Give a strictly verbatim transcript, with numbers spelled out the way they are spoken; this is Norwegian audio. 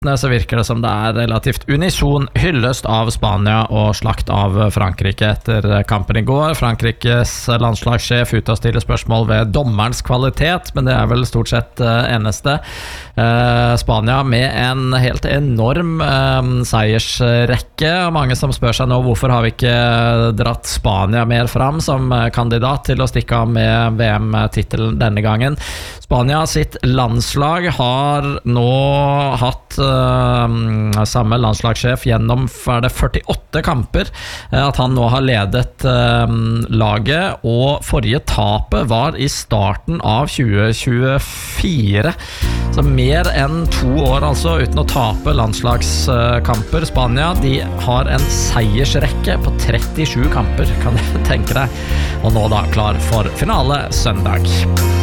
så virker det som det er relativt unison hyllest av Spania og slakt av Frankrike etter kampen i går. Frankrikes landslagssjef ute og stiller spørsmål ved dommerens kvalitet, men det er vel stort sett eneste. Eh, Spania med en helt enorm eh, seiersrekke. Mange som spør seg nå hvorfor har vi ikke dratt Spania mer fram som kandidat til å stikke av med V M-titelen denne gangen. Spania sitt landslag har nå hatt uh, samme landslagssjef gjennom for det førtiåtte kamper, uh, at han nå har ledet uh, laget, og forrige tapet var i starten av tjue tjuefire, så mer enn to år altså uten å tape landslagskamper. Spania, de har en seiersrekke på trettisju kamper, kan du tenke deg, og nå da klar for finale søndag.